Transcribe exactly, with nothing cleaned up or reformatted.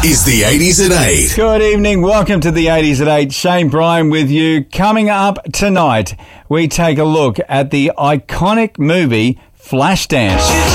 is the eighties at eight. Good evening. Welcome to the eighties at eight. Shane Bryan with you. Coming up tonight, we take a look at the iconic movie Flashdance.